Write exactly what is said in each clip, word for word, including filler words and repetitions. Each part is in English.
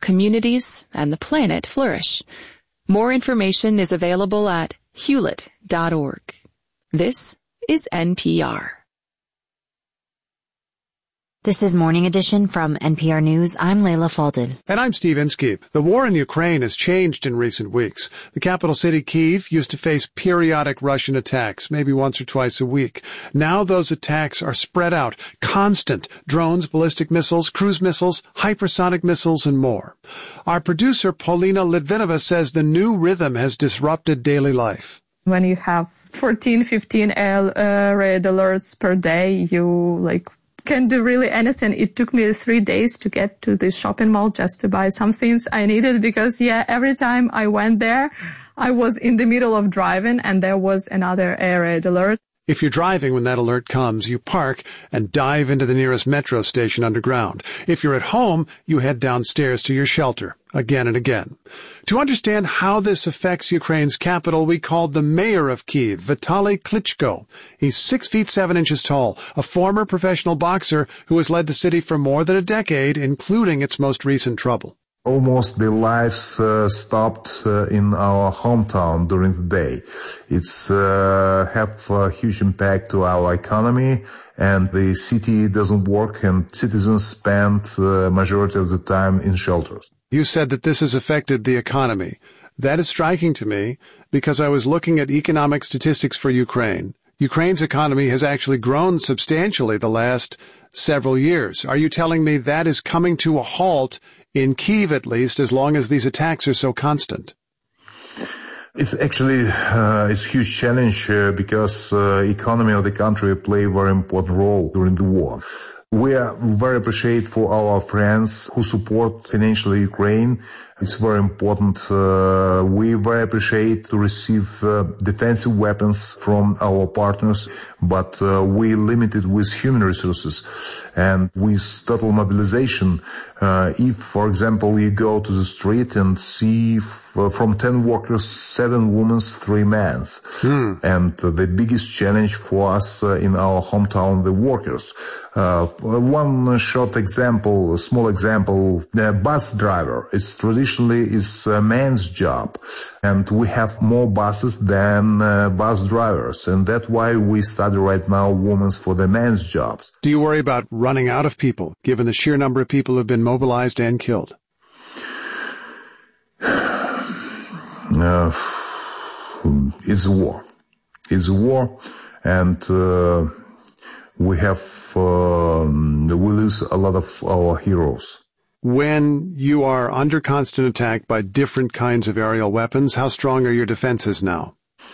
communities and the planet flourish. More information is available at hewlett dot org. This is N P R. This is Morning Edition from N P R News. I'm Layla Falded. And I'm Steve Inskeep. The war in Ukraine has changed in recent weeks. The capital city, Kyiv, used to face periodic Russian attacks, maybe once or twice a week. Now those attacks are spread out, constant. Drones, ballistic missiles, cruise missiles, hypersonic missiles, and more. Our producer, Paulina Litvinova, says the new rhythm has disrupted daily life. When you have fourteen, fifteen uh, red alerts per day, you, like, can do really anything. It took me three days to get to the shopping mall just to buy some things I needed because, yeah, every time I went there, I was in the middle of driving and there was another air raid alert. If you're driving when that alert comes, you park and dive into the nearest metro station underground. If you're at home, you head downstairs to your shelter again and again. To understand how this affects Ukraine's capital, we called the mayor of Kyiv, Vitaly Klitschko. He's six feet seven inches tall, a former professional boxer who has led the city for more than a decade, including its most recent trouble. Almost the lives uh, stopped uh, in our hometown during the day. It's uh, have a huge impact to our economy, and the city doesn't work, and citizens spend the majority of the time in shelters. You said that this has affected the economy. That is striking to me because I was looking at economic statistics for Ukraine. Ukraine's economy has actually grown substantially the last several years. Are you telling me that is coming to a halt in Kyiv, at least, as long as these attacks are so constant? It's actually uh, it's a huge challenge uh, because uh, economy of the country play a very important role during the war. We are very appreciative for our friends who support financially Ukraine. It's very important. Uh, we very appreciate to receive uh, defensive weapons from our partners, but uh, we limited with human resources and with total mobilization. Uh, if, for example, you go to the street and see f- from ten workers, seven women, three men. Hmm. And uh, the biggest challenge for us uh, in our hometown, the workers. Uh, one short example, a small example, the bus driver. It's traditionally is a man's job, and we have more buses than uh, bus drivers, and that's why we study right now women for the men's jobs. Do you worry about running out of people, given the sheer number of people who have been mobilized and killed? Uh, it's a war. It's a war, and uh, we have uh, we lose a lot of our heroes. When you are under constant attack by different kinds of aerial weapons, how strong are your defenses now?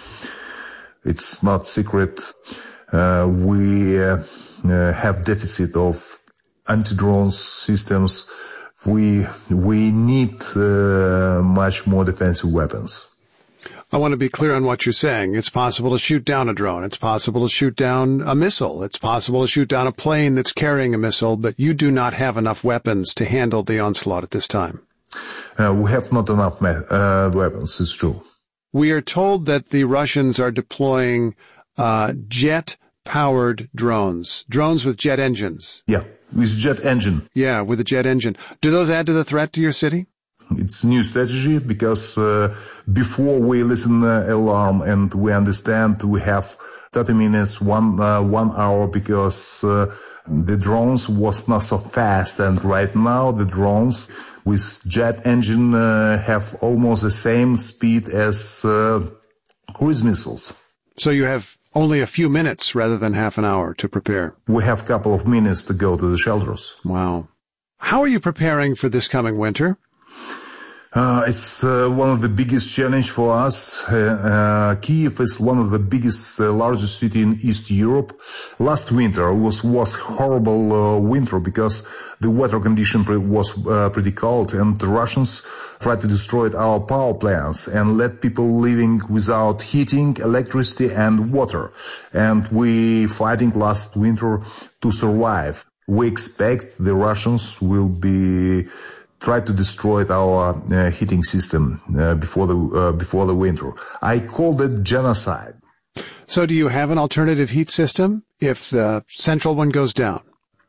It's not secret. Uh, we uh, uh, have deficit of anti-drone systems. We we need uh, much more defensive weapons. I want to be clear on what you're saying. It's possible to shoot down a drone. It's possible to shoot down a missile. It's possible to shoot down a plane that's carrying a missile, but you do not have enough weapons to handle the onslaught at this time. Uh, we have not enough uh, weapons, it's true. We are told that the Russians are deploying uh, jet-powered drones, drones with jet engines. Yeah, with jet engine. Yeah, with a jet engine. Do those add to the threat to your city? It's a new strategy because uh, before we listen uh, alarm and we understand we have thirty minutes, one uh, one hour because uh, the drones was not so fast, and right now the drones with jet engine uh, have almost the same speed as uh, cruise missiles. So you have only a few minutes rather than half an hour to prepare. We have a couple of minutes to go to the shelters. Wow. How are you preparing for this coming winter? Uh, it's uh, one of the biggest challenge for us. Uh, uh, Kyiv is one of the biggest, uh, largest city in East Europe. Last winter was was horrible uh, winter because the weather condition pre- was uh, pretty cold, and the Russians tried to destroy our power plants and let people living without heating, electricity, and water. And we fighting last winter to survive. We expect the Russians will be try to destroy our uh, heating system uh, before the uh, before the winter. I call it genocide. So do you have an alternative heat system if the central one goes down?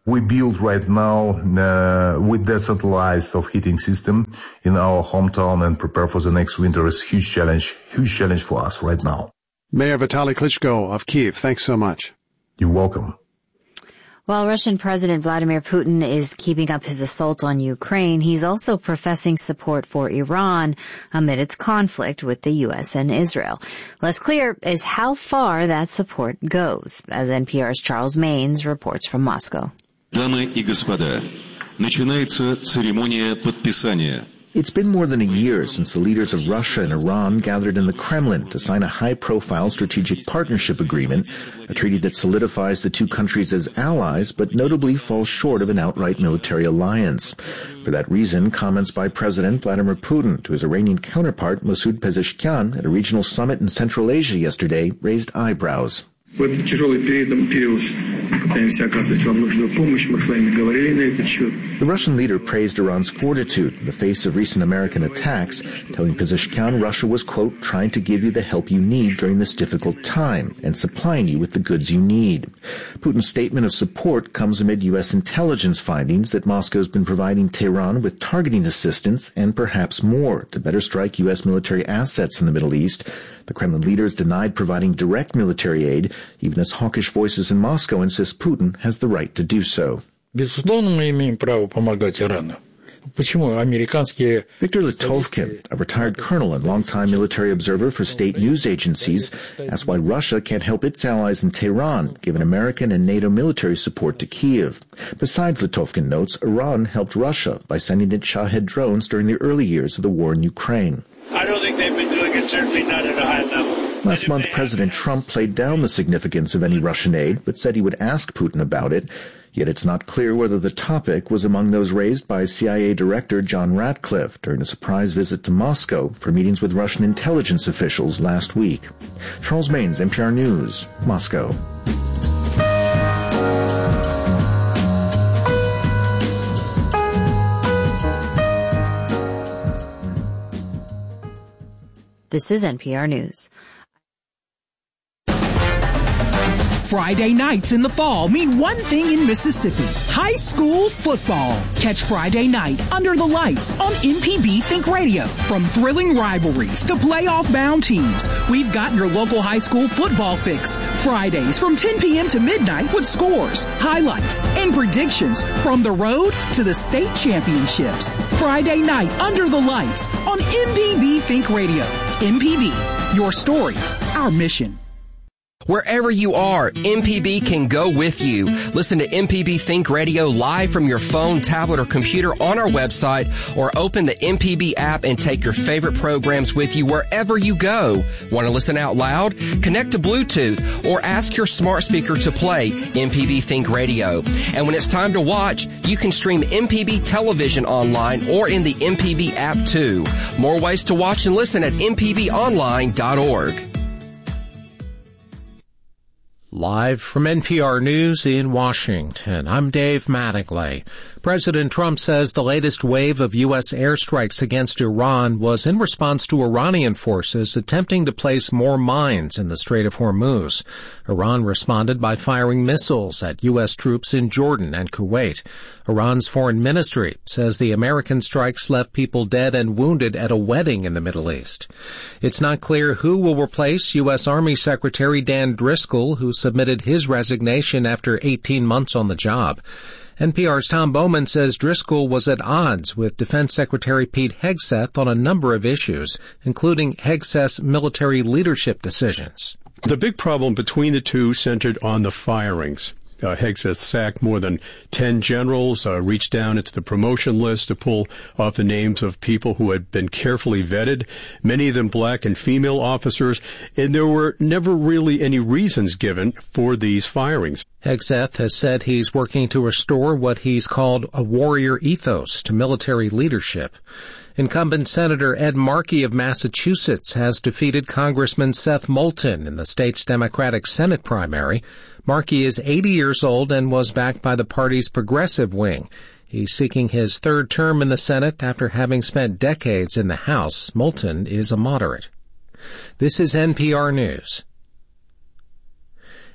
We build right now uh, with decentralized of heating system in our hometown and prepare for the next winter is huge challenge, huge challenge for us right now. Mayor Vitaly Klitschko of Kyiv, thanks so much. You're welcome. While Russian President Vladimir Putin is keeping up his assault on Ukraine, he's also professing support for Iran amid its conflict with the U S and Israel. Less clear is how far that support goes, as N P R's Charles Maynes reports from Moscow. Дамы и господа, начинается церемония подписания. It's been more than a year since the leaders of Russia and Iran gathered in the Kremlin to sign a high-profile strategic partnership agreement, a treaty that solidifies the two countries as allies, but notably falls short of an outright military alliance. For that reason, comments by President Vladimir Putin to his Iranian counterpart Masoud Pezeshkian at a regional summit in Central Asia yesterday raised eyebrows. В этот тяжелый период, период пытаемся оказывать вам нужную помощь. Мы с вами говорили на этот счет. The Russian leader praised Iran's fortitude in the face of recent American attacks, telling Pezeshkian Russia was, quote, trying to give you the help you need during this difficult time and supplying you with the goods you need. Putin's statement of support comes amid U S intelligence findings that Moscow's been providing Tehran with targeting assistance and perhaps more to better strike U S military assets in the Middle East. The Kremlin leaders denied providing direct military aid, even as hawkish voices in Moscow insist Putin has the right to do so. Безусловно, мы имеем право помогать Ирану. Почему американские... Viktor Litovkin, a retired colonel and longtime military observer for state news agencies, asked why Russia can't help its allies in Tehran, given American and NATO military support to Kyiv. Besides, Litovkin notes, Iran helped Russia by sending it Shahed drones during the early years of the war in Ukraine. I don't think they've been doing it, certainly not at a high level. Last month, President Trump played down the significance of any Russian aid, but said he would ask Putin about it. Yet it's not clear whether the topic was among those raised by C I A Director John Ratcliffe during a surprise visit to Moscow for meetings with Russian intelligence officials last week. Charles Maynes, N P R News, Moscow. This is N P R News. Friday nights in the fall mean one thing in Mississippi: high school football. Catch Friday night under the lights on M P B Think Radio. From thrilling rivalries to playoff-bound teams, we've got your local high school football fix. Fridays from ten p.m. to midnight with scores, highlights, and predictions from the road to the state championships. Friday night under the lights on M P B Think Radio. M P B, your stories, our mission. Wherever you are, M P B can go with you. Listen to M P B Think Radio live from your phone, tablet, or computer on our website, or open the M P B app and take your favorite programs with you wherever you go. Want to listen out loud? Connect to Bluetooth or ask your smart speaker to play M P B Think Radio. And when it's time to watch, you can stream M P B television online or in the M P B app too. More ways to watch and listen at m p b online dot org. Live from N P R News in Washington, I'm Dave Mattingly. President Trump says the latest wave of U S airstrikes against Iran was in response to Iranian forces attempting to place more mines in the Strait of Hormuz. Iran responded by firing missiles at U S troops in Jordan and Kuwait. Iran's foreign ministry says the American strikes left people dead and wounded at a wedding in the Middle East. It's not clear who will replace U S Army Secretary Dan Driscoll, who submitted his resignation after eighteen months on the job. N P R's Tom Bowman says Driscoll was at odds with Defense Secretary Pete Hegseth on a number of issues, including Hegseth's military leadership decisions. The big problem between the two centered on the firings. Uh, Hegseth sacked more than ten generals, uh, reached down into the promotion list to pull off the names of people who had been carefully vetted, many of them black and female officers, and there were never really any reasons given for these firings. Hegseth has said he's working to restore what he's called a warrior ethos to military leadership. Incumbent Senator Ed Markey of Massachusetts has defeated Congressman Seth Moulton in the state's Democratic Senate primary. Markey is eighty years old and was backed by the party's progressive wing. He's seeking his third term in the Senate after having spent decades in the House. Moulton is a moderate. This is N P R News.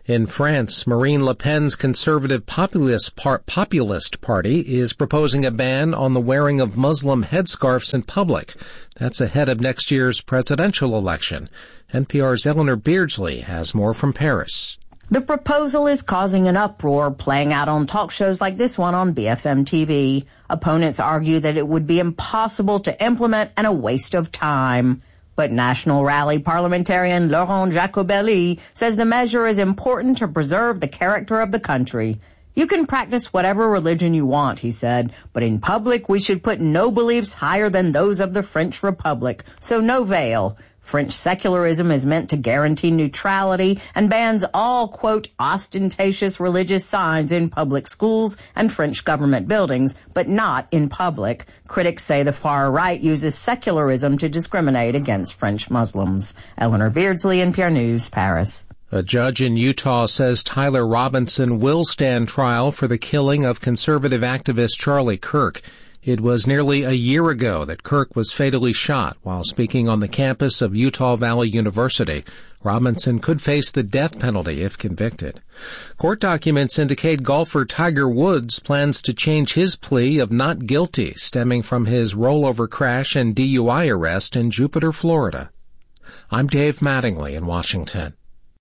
In France, Marine Le Pen's conservative populist, par- populist party is proposing a ban on the wearing of Muslim headscarves in public. That's ahead of next year's presidential election. N P R's Eleanor Beardsley has more from Paris. The proposal is causing an uproar, playing out on talk shows like this one on B F M T V. Opponents argue that it would be impossible to implement and a waste of time. But National Rally parliamentarian Laurent Jacobelli says the measure is important to preserve the character of the country. You can practice whatever religion you want, he said, but in public we should put no beliefs higher than those of the French Republic, so no veil. French secularism is meant to guarantee neutrality and bans all, quote, ostentatious religious signs in public schools and French government buildings, but not in public. Critics say the far right uses secularism to discriminate against French Muslims. Eleanor Beardsley, N P R News, Paris. A judge in Utah says Tyler Robinson will stand trial for the killing of conservative activist Charlie Kirk. It was nearly a year ago that Kirk was fatally shot while speaking on the campus of Utah Valley University. Robinson could face the death penalty if convicted. Court documents indicate golfer Tiger Woods plans to change his plea of not guilty, stemming from his rollover crash and D U I arrest in Jupiter, Florida. I'm Dave Mattingly in Washington.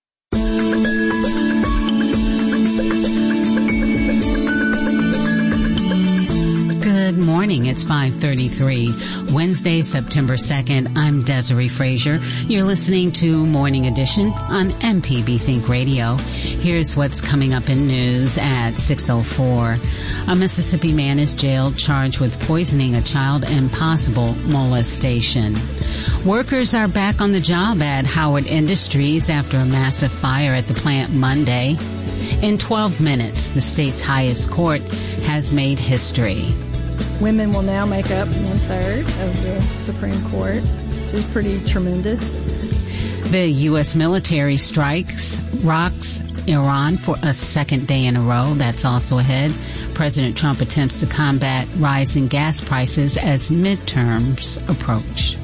Good morning. It's five thirty-three, Wednesday, September second. I'm Desiree Frazier. You're listening to Morning Edition on M P B Think Radio. Here's what's coming up in news at six oh four. A Mississippi man is jailed charged with poisoning a child and possible molestation. Workers are back on the job at Howard Industries after a massive fire at the plant Monday. In twelve minutes, the state's highest court has made history. Women will now make up one-third of the Supreme Court, which is pretty tremendous. The U S military strikes, rocks Iran for a second day in a row. That's also ahead. President Trump attempts to combat rising gas prices as midterms approach.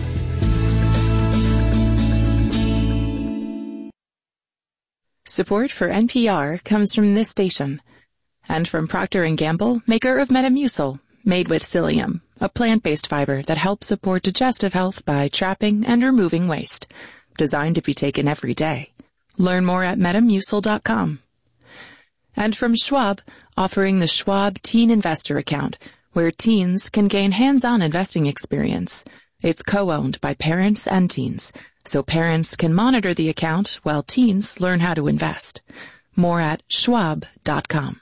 Support for N P R comes from this station and from Procter and Gamble, maker of Metamucil, made with psyllium, a plant-based fiber that helps support digestive health by trapping and removing waste. Designed to be taken every day. Learn more at metamucil dot com. And from Schwab, offering the Schwab Teen Investor Account, where teens can gain hands-on investing experience. It's co-owned by parents and teens, so parents can monitor the account while teens learn how to invest. More at schwab dot com.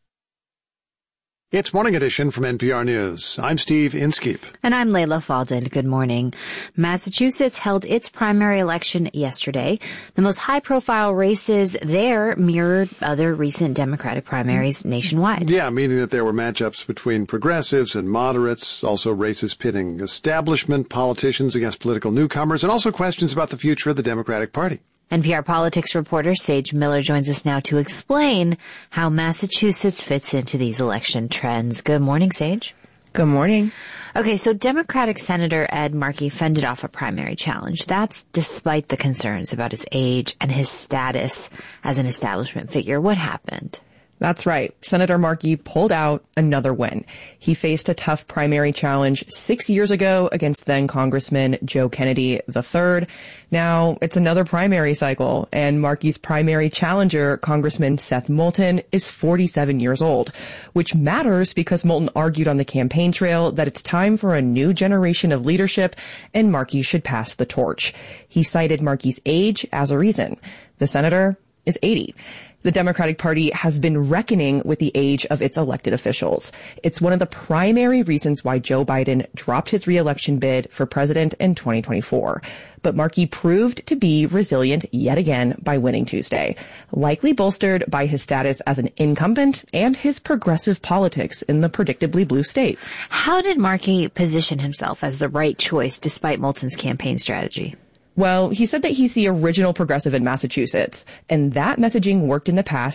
It's Morning Edition from N P R News. I'm Steve Inskeep. And I'm Layla Falden. Good morning. Massachusetts held its primary election yesterday. The most high-profile races there mirrored other recent Democratic primaries nationwide. Yeah, meaning that there were matchups between progressives and moderates, also races pitting establishment politicians against political newcomers, and also questions about the future of the Democratic Party. N P R politics reporter Sage Miller joins us now to explain how Massachusetts fits into these election trends. Good morning, Sage. Good morning. Okay, so Democratic Senator Ed Markey fended off a primary challenge. That's despite the concerns about his age and his status as an establishment figure. What happened? That's right. Senator Markey pulled out another win. He faced a tough primary challenge six years ago against then Congressman Joe Kennedy the third. Now it's another primary cycle, and Markey's primary challenger, Congressman Seth Moulton, is forty-seven years old, which matters because Moulton argued on the campaign trail that it's time for a new generation of leadership and Markey should pass the torch. He cited Markey's age as a reason. The senator is eighty. The Democratic Party has been reckoning with the age of its elected officials. It's one of the primary reasons why Joe Biden dropped his re-election bid for president in twenty twenty-four. But Markey proved to be resilient yet again by winning Tuesday, likely bolstered by his status as an incumbent and his progressive politics in the predictably blue state. How did Markey position himself as the right choice despite Moulton's campaign strategy? Well, he said that he's the original progressive in Massachusetts, and that messaging worked in the past.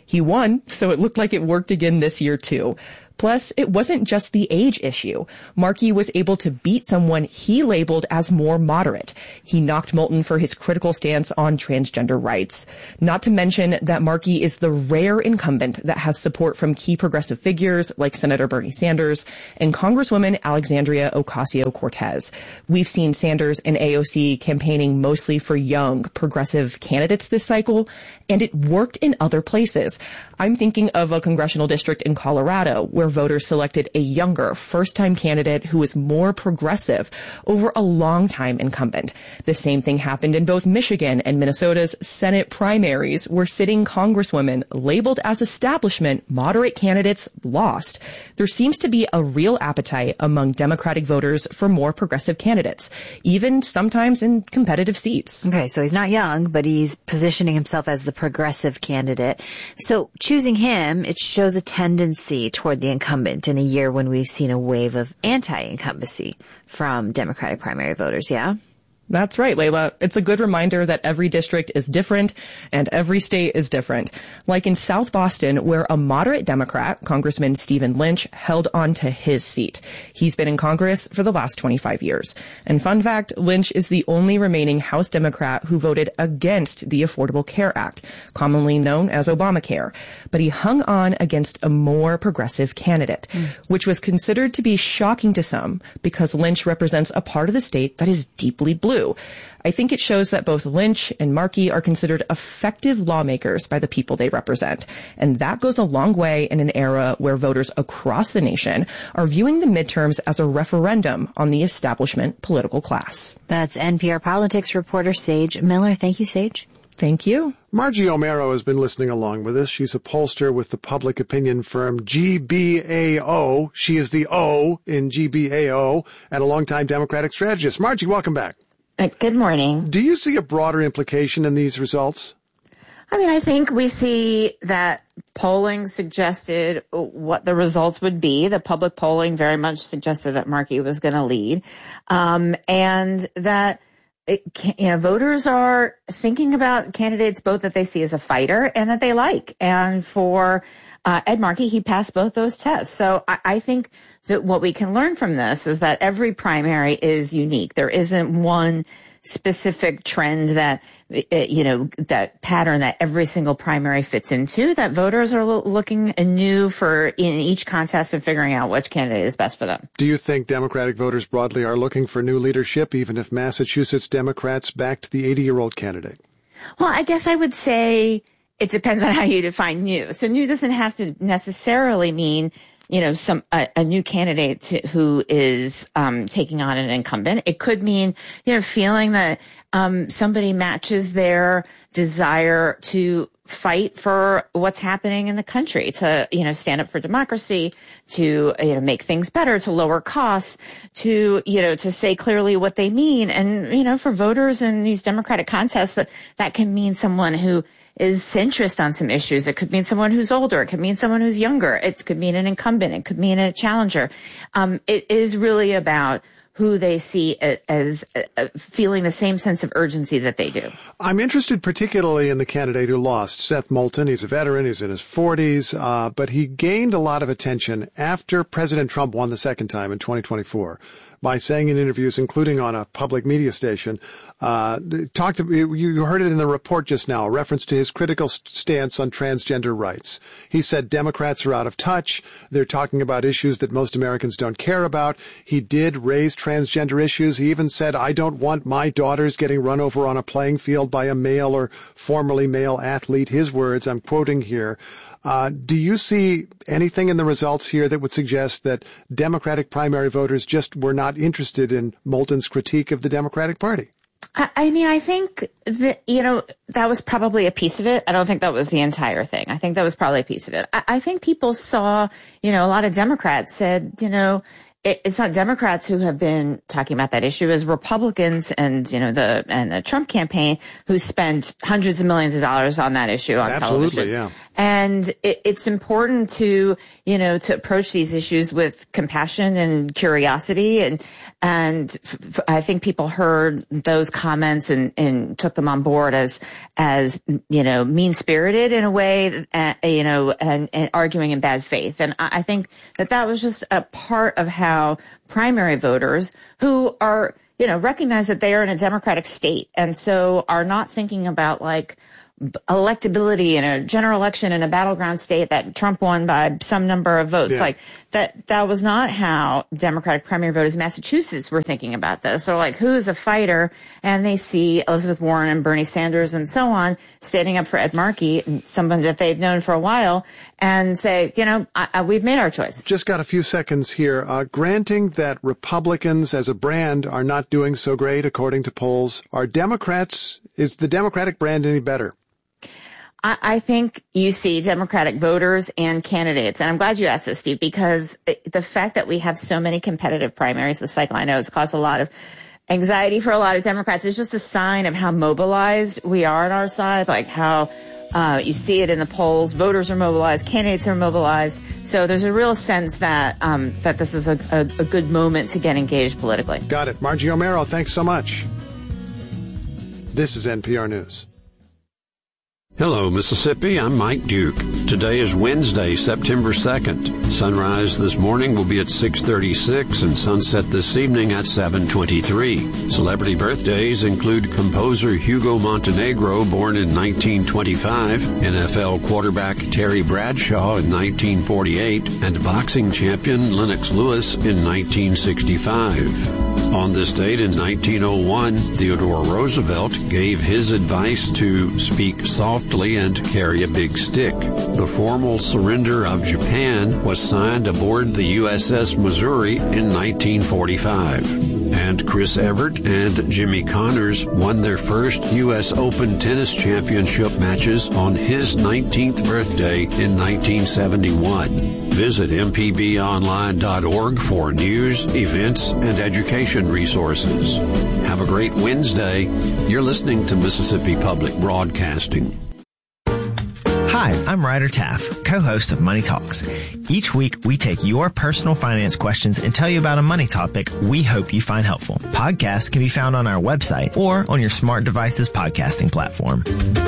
He won, so it looked like it worked again this year too. Plus, it wasn't just the age issue. Markey was able to beat someone he labeled as more moderate. He knocked Moulton for his critical stance on transgender rights. Not to mention that Markey is the rare incumbent that has support from key progressive figures like Senator Bernie Sanders and Congresswoman Alexandria Ocasio-Cortez. We've seen Sanders and A O C campaigning mostly for young, progressive candidates this cycle, and it worked in other places. I'm thinking of a congressional district in Colorado where voters selected a younger, first-time candidate who was more progressive over a long-time incumbent. The same thing happened in both Michigan and Minnesota's Senate primaries, where sitting congresswomen labeled as establishment moderate candidates lost. There seems to be a real appetite among Democratic voters for more progressive candidates, even sometimes in competitive seats. Okay, so he's not young, but he's positioning himself as the progressive candidate. So choosing him, it shows a tendency toward the incumbent in a year when we've seen a wave of anti-incumbency from Democratic primary voters, yeah? That's right, Layla. It's a good reminder that every district is different and every state is different. Like in South Boston, where a moderate Democrat, Congressman Stephen Lynch, held on to his seat. He's been in Congress for the last twenty-five years. And fun fact, Lynch is the only remaining House Democrat who voted against the Affordable Care Act, commonly known as Obamacare. But he hung on against a more progressive candidate, mm. which was considered to be shocking to some because Lynch represents a part of the state that is deeply blue. I think it shows that both Lynch and Markey are considered effective lawmakers by the people they represent. And that goes a long way in an era where voters across the nation are viewing the midterms as a referendum on the establishment political class. That's N P R politics reporter Sage Miller. Thank you, Sage. Thank you. Margie O'Mara has been listening along with us. She's a pollster with the public opinion firm G B A O. She is the O in G B A O and a longtime Democratic strategist. Margie, welcome back. Uh, good morning. Do you see a broader implication in these results? I mean, I think we see that polling suggested what the results would be. The public polling very much suggested that Markey was going to lead, um, and that it, you know, voters are thinking about candidates both that they see as a fighter and that they like. And for uh, Ed Markey, he passed both those tests. So I, I think that what we can learn from this is that every primary is unique. There isn't one specific trend that, you know, that pattern that every single primary fits into, that voters are looking anew for in each contest and figuring out which candidate is best for them. Do you think Democratic voters broadly are looking for new leadership, even if Massachusetts Democrats backed the eighty-year-old candidate? Well, I guess I would say it depends on how you define new. So new doesn't have to necessarily mean, you know, some, a, a new candidate to, who is, um, taking on an incumbent. It could mean, you know, feeling that, um, somebody matches their desire to fight for what's happening in the country, to, you know, stand up for democracy, to, you know, make things better, to lower costs, to, you know, to say clearly what they mean. And, you know, for voters in these Democratic contests, that, that can mean someone who is centrist on some issues. It could mean someone who's older. It could mean someone who's younger. It could mean an incumbent. It could mean a challenger. Um, it is really about who they see as uh, feeling the same sense of urgency that they do. I'm interested particularly in the candidate who lost, Seth Moulton. He's a veteran. He's in his forties, uh, but he gained a lot of attention after President Trump won the second time in twenty twenty-four by saying in interviews, including on a public media station, uh, talked to, you heard it in the report just now, a reference to his critical stance on transgender rights. He said Democrats are out of touch. They're talking about issues that most Americans don't care about. He did raise transgender issues. He even said, I don't want my daughters getting run over on a playing field by a male or formerly male athlete. His words, I'm quoting here. Uh, do you see anything in the results here that would suggest that Democratic primary voters just were not interested in Moulton's critique of the Democratic Party? I, I mean, I think that, you know, that was probably a piece of it. I don't think that was the entire thing. I think that was probably a piece of it. I, I think people saw, you know, a lot of Democrats said, you know, it's not Democrats who have been talking about that issue, as Republicans and, you know, the, and the Trump campaign who spent hundreds of millions of dollars on that issue on Absolutely, television. yeah. And it, it's important to, you know, to approach these issues with compassion and curiosity. And, and f- f- I think people heard those comments and, and took them on board as, as, you know, mean-spirited in a way, uh, you know, and, and arguing in bad faith. And I, I think that that was just a part of how primary voters who are, you know, recognize that they are in a democratic state and so are not thinking about like, electability in a general election in a battleground state that Trump won by some number of votes. Yeah. Like that, that was not how Democratic primary voters in Massachusetts were thinking about this. So like, who's a fighter? And they see Elizabeth Warren and Bernie Sanders and so on standing up for Ed Markey, someone that they've known for a while, and say, you know, I, I, we've made our choice. Just got a few seconds here. Uh, granting that Republicans as a brand are not doing so great according to polls, are Democrats, is the Democratic brand any better? I think you see Democratic voters and candidates, and I'm glad you asked this, Steve, because the fact that we have so many competitive primaries this cycle, I know it's caused a lot of anxiety for a lot of Democrats. It's just a sign of how mobilized we are on our side, like how uh you see it in the polls. Voters are mobilized, candidates are mobilized. So there's a real sense that um that this is a, a, a good moment to get engaged politically. Got it. Margie O'Merrill, thanks so much. This is N P R News. Hello, Mississippi. I'm Mike Duke. Today is Wednesday, September second. Sunrise this morning will be at six thirty-six and sunset this evening at seven twenty-three. Celebrity birthdays include composer Hugo Montenegro, born in nineteen twenty-five, N F L quarterback Terry Bradshaw in nineteen forty-eight, and boxing champion Lennox Lewis in nineteen sixty-five. On this date in nineteen oh one, Theodore Roosevelt gave his advice to speak softly and carry a big stick. The formal surrender of Japan was signed aboard the U S S Missouri in nineteen forty-five. And Chris Evert and Jimmy Connors won their first U S Open tennis championship matches on his nineteenth birthday in nineteen seventy-one. Visit m p b online dot org for news, events, and education resources. Have a great Wednesday. You're listening to Mississippi Public Broadcasting. Hi, I'm Ryder Taff, co-host of Money Talks. Each week, we take your personal finance questions and tell you about a money topic we hope you find helpful. Podcasts can be found on our website or on your smart device's podcasting platform.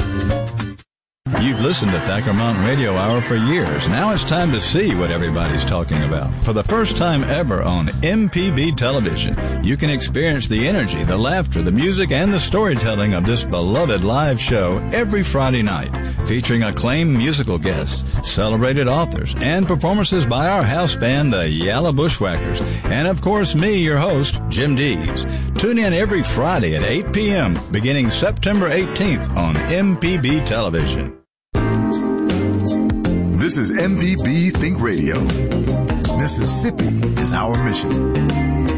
You've listened to Thacker Mountain Radio Hour for years. Now it's time to see what everybody's talking about. For the first time ever on M P B television, you can experience the energy, the laughter, the music, and the storytelling of this beloved live show every Friday night, featuring acclaimed musical guests, celebrated authors, and performances by our house band, the Yalla Bushwhackers, and of course me, your host, Jim Dees. Tune in every Friday at eight p.m. beginning September eighteenth on M P B television. This is M P B Think Radio. Mississippi is our mission.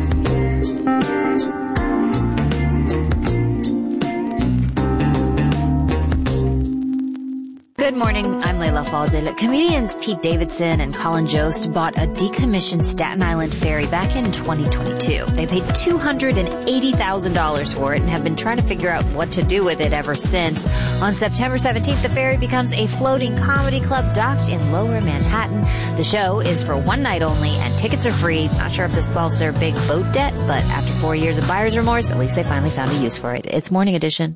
Good morning, I'm Layla Faldil. Comedians Pete Davidson and Colin Jost bought a decommissioned Staten Island ferry back in twenty twenty-two. They paid two hundred eighty thousand dollars for it and have been trying to figure out what to do with it ever since. On September seventeenth, the ferry becomes a floating comedy club docked in Lower Manhattan. The show is for one night only and tickets are free. Not sure if this solves their big boat debt, but after four years of buyer's remorse, at least they finally found a use for it. It's Morning Edition.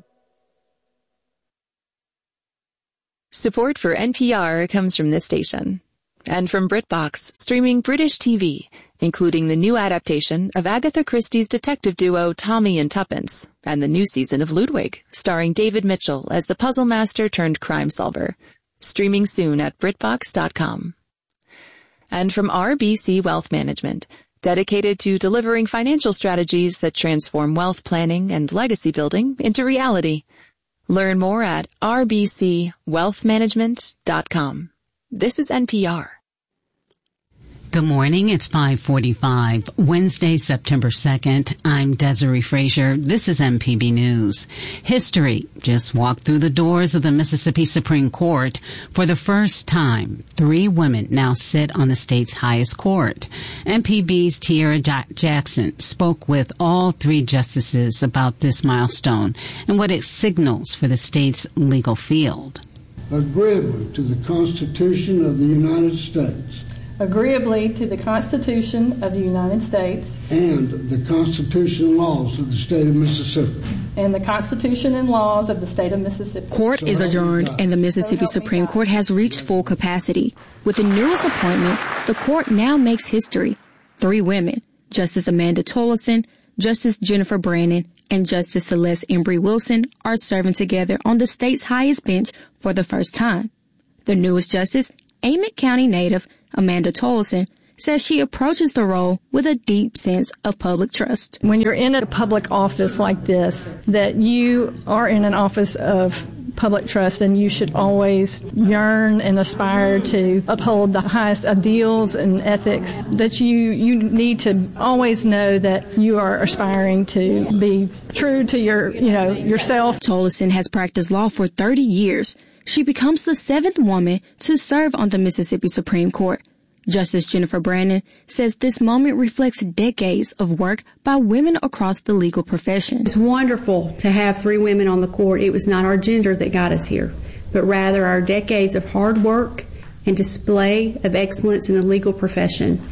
Support for N P R comes from this station and from BritBox, streaming British T V, including the new adaptation of Agatha Christie's detective duo Tommy and Tuppence and the new season of Ludwig, starring David Mitchell as the puzzle master turned crime solver. Streaming soon at Britbox dot com. And from R B C Wealth Management, dedicated to delivering financial strategies that transform wealth planning and legacy building into reality. Learn more at r b c wealth management dot com. This is N P R. Good morning. It's five forty-five, Wednesday, September second. I'm Desiree Frazier. This is M P B News. History just walked through the doors of the Mississippi Supreme Court. For the first time, three women now sit on the state's highest court. M P B's Tiara Jackson spoke with all three justices about this milestone and what it signals for the state's legal field. agreeably to the Constitution of the United States agreeably to the Constitution of the United States and the Constitution and laws of the state of Mississippi. and the Constitution and laws of the state of Mississippi. Court is adjourned and the Mississippi Supreme Court has reached full capacity. With the newest appointment, the court now makes history. Three women, Justice Amanda Tolleson, Justice Jennifer Brannon, and Justice Celeste Embry Wilson, are serving together on the state's highest bench for the first time. The newest justice, Amite County native Amanda Tolleson, says she approaches the role with a deep sense of public trust. When you're in a public office like this, that you are in an office of public trust, and you should always yearn and aspire to uphold the highest ideals and ethics, that you, you need to always know that you are aspiring to be true to your, you know, yourself. Tolleson has practiced law for thirty years. She becomes the seventh woman to serve on the Mississippi Supreme Court. Justice Jennifer Brannon says this moment reflects decades of work by women across the legal profession. It's wonderful to have three women on the court. It was not our gender that got us here, but rather our decades of hard work and display of excellence in the legal profession.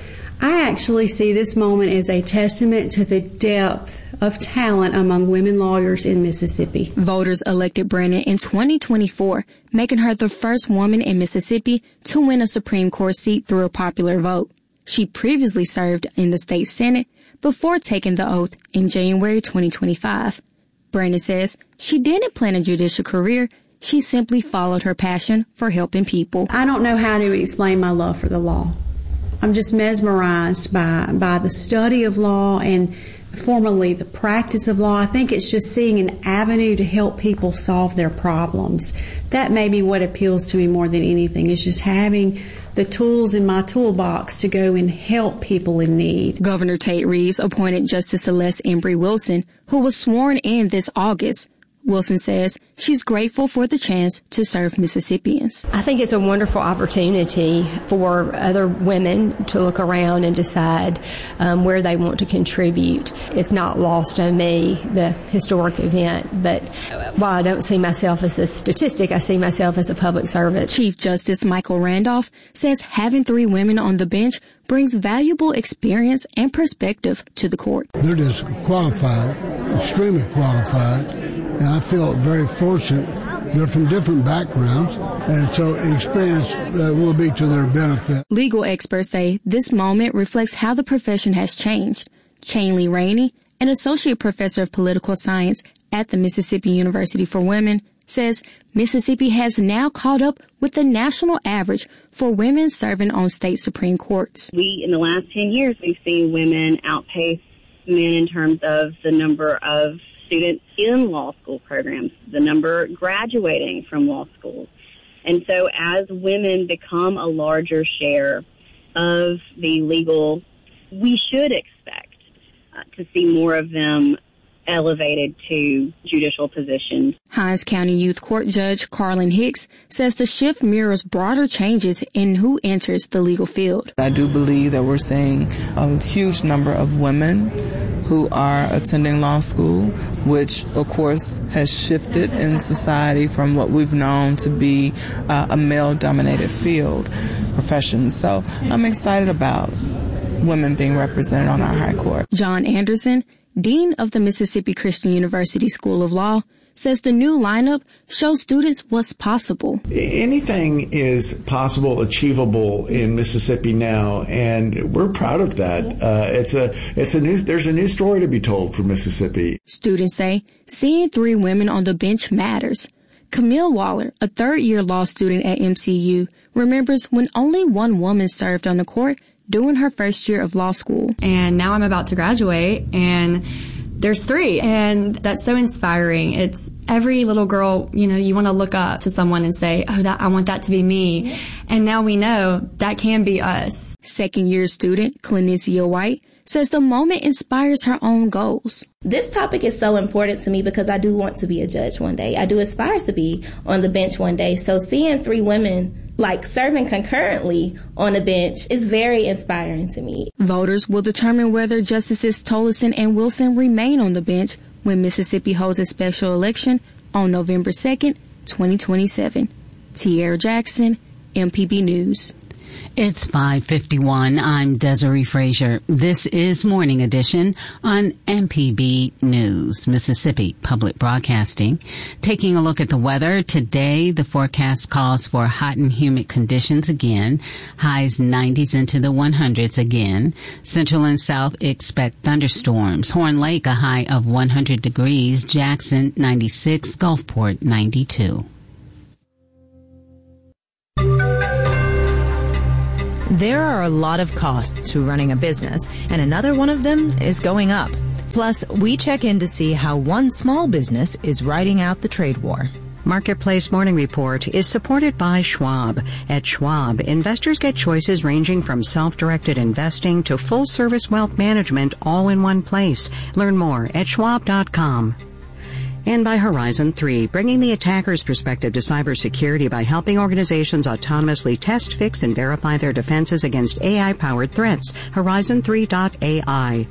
I actually see this moment as a testament to the depth of talent among women lawyers in Mississippi. Voters elected Brannon in twenty twenty-four, making her the first woman in Mississippi to win a Supreme Court seat through a popular vote. She previously served in the state Senate before taking the oath in January twenty twenty-five. Brannon says she didn't plan a judicial career. She simply followed her passion for helping people. I don't know how to explain my love for the law. I'm just mesmerized by, by the study of law and formerly the practice of law. I think it's just seeing an avenue to help people solve their problems. That may be what appeals to me more than anything, is just having the tools in my toolbox to go and help people in need. Governor Tate Reeves appointed Justice Celeste Embry Wilson, who was sworn in this August. Wilson says she's grateful for the chance to serve Mississippians. I think it's a wonderful opportunity for other women to look around and decide um, where they want to contribute. It's not lost on me, the historic event, but while I don't see myself as a statistic, I see myself as a public servant. Chief Justice Michael Randolph says having three women on the bench brings valuable experience and perspective to the court. They're just qualified, extremely qualified. And I feel very fortunate. They're from different backgrounds, and so experience uh, will be to their benefit. Legal experts say this moment reflects how the profession has changed. Chainlee Rainey, an associate professor of political science at the Mississippi University for Women, says Mississippi has now caught up with the national average for women serving on state Supreme Courts. We, in the last ten years, we've seen women outpace men in terms of the number of students in law school programs, the number graduating from law schools. And so as women become a larger share of the legal, we should expect uh, to see more of them elevated to judicial positions. Hinds County Youth Court Judge Carlin Hicks says the shift mirrors broader changes in who enters the legal field. I do believe that we're seeing a huge number of women who are attending law school, which of course has shifted in society from what we've known to be uh, a male-dominated field profession. So I'm excited about women being represented on our high court. John Anderson, Dean of the Mississippi Christian University School of Law, says the new lineup shows students what's possible. Anything is possible, achievable in Mississippi now, and we're proud of that. Uh, it's a, it's a new, there's a new story to be told for Mississippi. Students say seeing three women on the bench matters. Camille Waller, a third-year law student at M C U, remembers when only one woman served on the court during her first year of law school. And now I'm about to graduate, and there's three, and that's so inspiring. It's every little girl, you know, you want to look up to someone and say, oh, that I want that to be me. And now we know that can be us. Second year student Clenecia White says the moment inspires her own goals. This topic is so important to me because I do want to be a judge one day. I do aspire to be on the bench one day. So seeing three women like serving concurrently on the bench is very inspiring to me. Voters will determine whether Justices Tolleson and Wilson remain on the bench when Mississippi holds a special election on November second, twenty twenty-seven. Tierra Jackson, M P B News. It's five fifty-one. I'm Desiree Frazier. This is Morning Edition on M P B News, Mississippi Public Broadcasting. Taking a look at the weather today, the forecast calls for hot and humid conditions again. Highs nineties into the hundreds again. Central and South expect thunderstorms. Horn Lake a high of one hundred degrees. Jackson ninety-six. Gulfport ninety-two. There are a lot of costs to running a business, and another one of them is going up. Plus, we check in to see how one small business is riding out the trade war. Marketplace Morning Report is supported by Schwab. At Schwab, investors get choices ranging from self-directed investing to full-service wealth management all in one place. Learn more at schwab dot com. And by Horizon three, bringing the attacker's perspective to cybersecurity by helping organizations autonomously test, fix, and verify their defenses against A I-powered threats. Horizon three dot A I.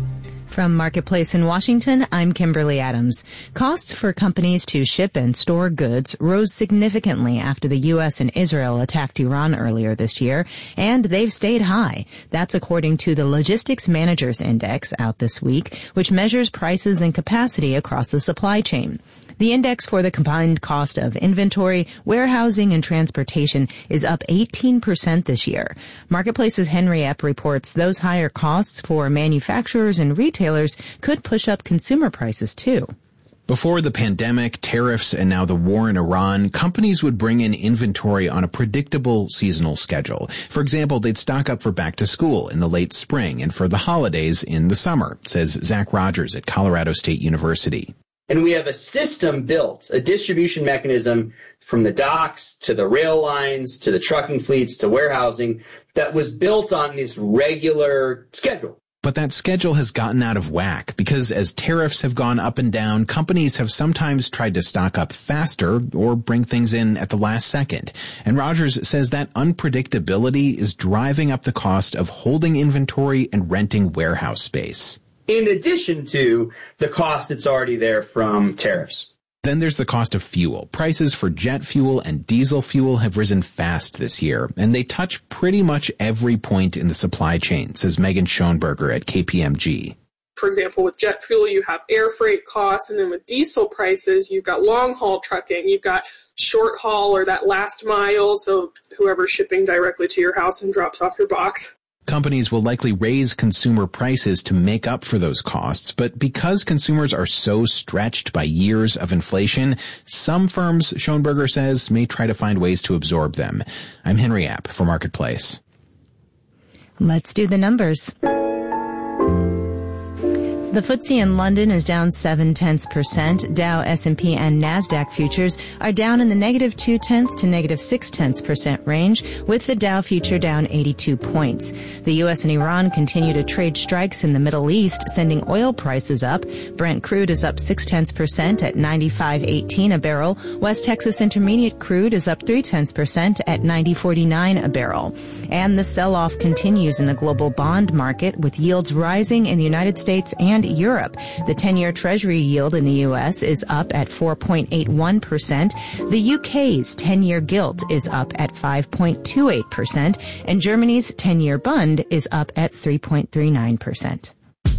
From Marketplace in Washington, I'm Kimberly Adams. Costs for companies to ship and store goods rose significantly after the U S and Israel attacked Iran earlier this year, and they've stayed high. That's according to the Logistics Managers Index out this week, which measures prices and capacity across the supply chain. The index for the combined cost of inventory, warehousing, and transportation is up eighteen percent this year. Marketplace's Henry Epp reports those higher costs for manufacturers and retailers could push up consumer prices too. Before the pandemic, tariffs, and now the war in Iran, companies would bring in inventory on a predictable seasonal schedule. For example, they'd stock up for back to school in the late spring and for the holidays in the summer, says Zach Rogers at Colorado State University. And we have a system built, a distribution mechanism from the docks to the rail lines to the trucking fleets to warehousing that was built on this regular schedule. But that schedule has gotten out of whack because as tariffs have gone up and down, companies have sometimes tried to stock up faster or bring things in at the last second. And Rogers says that unpredictability is driving up the cost of holding inventory and renting warehouse space. In addition to the cost that's already there from tariffs. Then there's the cost of fuel. Prices for jet fuel and diesel fuel have risen fast this year, and they touch pretty much every point in the supply chain, says Megan Schoenberger at K P M G. For example, with jet fuel, you have air freight costs, and then with diesel prices, you've got long-haul trucking, you've got short haul or that last mile, so whoever's shipping directly to your house and drops off your box. Companies will likely raise consumer prices to make up for those costs, but because consumers are so stretched by years of inflation, some firms, Schoenberger says, may try to find ways to absorb them. I'm Henry Epp for Marketplace. Let's do the numbers. The F T S E in London is down seven tenths percent. Dow, S and P, and NASDAQ futures are down in the negative two tenths to negative six tenths percent range, with the Dow future down eighty-two points. The U S and Iran continue to trade strikes in the Middle East, sending oil prices up. Brent crude is up six tenths percent at ninety-five eighteen a barrel. West Texas Intermediate crude is up three tenths percent at ninety forty-nine a barrel. And the sell-off continues in the global bond market, with yields rising in the United States and Europe. The ten-year Treasury yield in the U S is up at four point eight one percent. The U K's ten-year gilt is up at five point two eight percent, and Germany's ten-year Bund is up at three point three nine percent.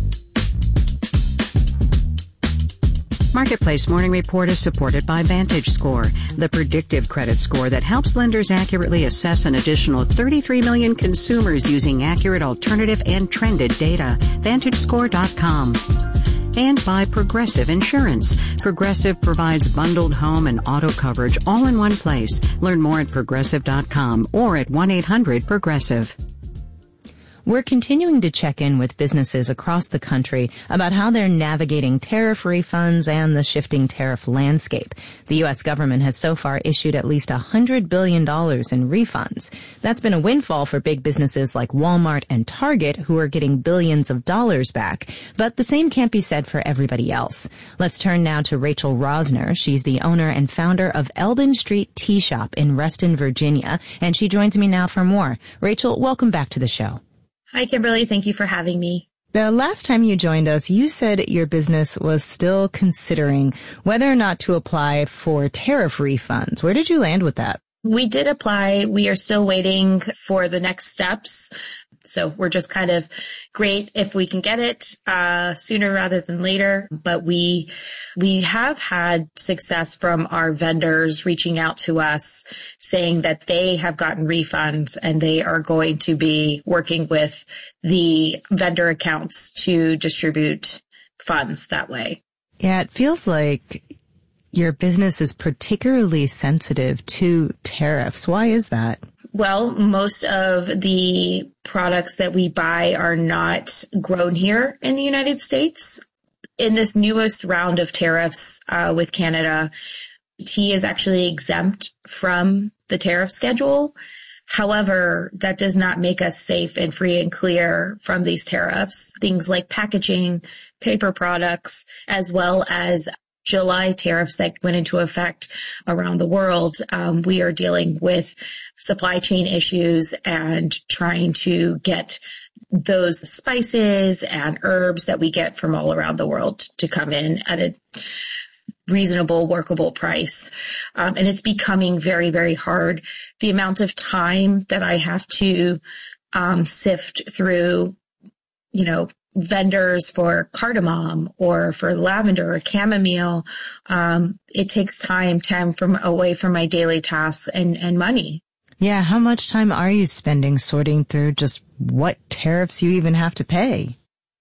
Marketplace Morning Report is supported by VantageScore, the predictive credit score that helps lenders accurately assess an additional thirty-three million consumers using accurate alternative and trended data. Vantage Score dot com. And by Progressive Insurance. Progressive provides bundled home and auto coverage all in one place. Learn more at progressive dot com or at one eight hundred progressive. We're continuing to check in with businesses across the country about how they're navigating tariff refunds and the shifting tariff landscape. The U S government has so far issued at least one hundred billion dollars in refunds. That's been a windfall for big businesses like Walmart and Target, who are getting billions of dollars back. But the same can't be said for everybody else. Let's turn now to Rachel Rosner. She's the owner and founder of Eldon Street Tea Shop in Reston, Virginia, and she joins me now for more. Rachel, welcome back to the show. Hi, Kimberly. Thank you for having me. Now, last time you joined us, you said your business was still considering whether or not to apply for tariff refunds. Where did you land with that? We did apply. We are still waiting for the next steps. So we're just kind of great if we can get it uh sooner rather than later. But we we have had success from our vendors reaching out to us saying that they have gotten refunds and they are going to be working with the vendor accounts to distribute funds that way. Yeah, it feels like your business is particularly sensitive to tariffs. Why is that? Well, most of the products that we buy are not grown here in the United States. In this newest round of tariffs uh, with Canada, tea is actually exempt from the tariff schedule. However, that does not make us safe and free and clear from these tariffs. Things like packaging, paper products, as well as July tariffs that went into effect around the world. Um, we are dealing with supply chain issues and trying to get those spices and herbs that we get from all around the world to come in at a reasonable, workable price. Um, and it's becoming very, very hard. The amount of time that I have to um, sift through, you know, vendors for cardamom or for lavender or chamomile, um, it takes time, time from away from my daily tasks and, and money. Yeah, how much time are you spending sorting through just what tariffs you even have to pay?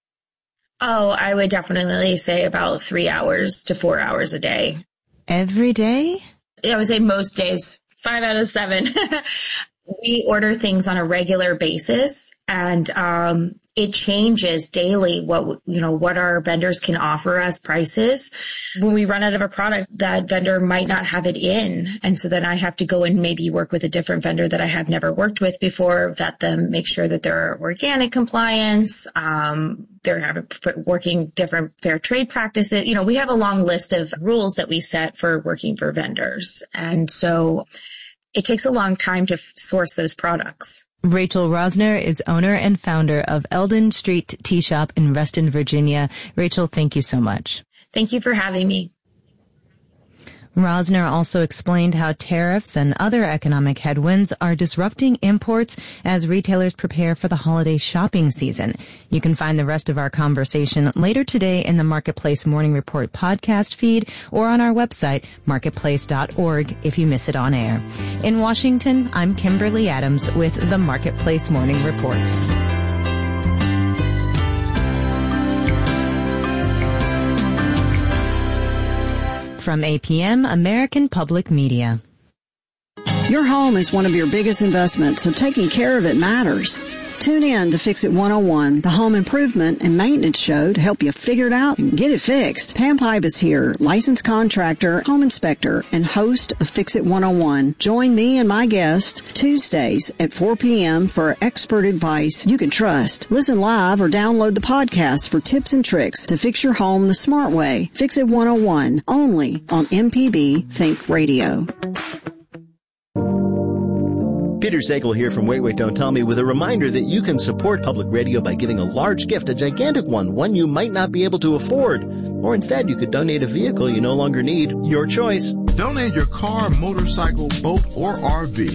Oh, I would definitely say about three hours to four hours a day. Every day? I would say most days, five out of seven. We order things on a regular basis, and um it changes daily what, you know, what our vendors can offer us prices. When we run out of a product, that vendor might not have it in. And so then I have to go and maybe work with a different vendor that I have never worked with before, vet them, make sure that they're organic compliance. Um, they're having, working different fair trade practices. You know, we have a long list of rules that we set for working for vendors. And so it takes a long time to source those products. Rachel Rosner is owner and founder of Eldon Street Tea Shop in Reston, Virginia. Rachel, thank you so much. Thank you for having me. Rosner also explained how tariffs and other economic headwinds are disrupting imports as retailers prepare for the holiday shopping season. You can find the rest of our conversation later today in the Marketplace Morning Report podcast feed or on our website, marketplace dot org, if you miss it on air. In Washington, I'm Kimberly Adams with the Marketplace Morning Report. From A P M, American Public Media. Your home is one of your biggest investments, so taking care of it matters. Tune in to Fix It one oh one, the home improvement and maintenance show to help you figure it out and get it fixed. Pam Pipe is here, licensed contractor, home inspector, and host of Fix It one oh one. Join me and my guest Tuesdays at four p.m. for expert advice you can trust. Listen live or download the podcast for tips and tricks to fix your home the smart way. Fix It one oh one, only on M P B Think Radio. Peter Sagal here from Wait, Wait, Don't Tell Me with a reminder that you can support public radio by giving a large gift, a gigantic one, one you might not be able to afford. Or instead, you could donate a vehicle you no longer need. Your choice. Donate your car, motorcycle, boat, or R V